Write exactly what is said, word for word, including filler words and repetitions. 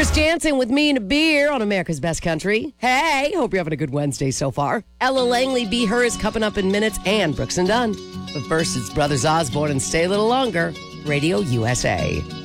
Chris Jansen with Me and a Beer on America's Best Country. Hey, hope you're having a good Wednesday so far. Ella Langley, Be Her is coming up in minutes, and Brooks and Dunn. But first, it's Brothers Osborne and Stay a Little Longer, Radio U S A.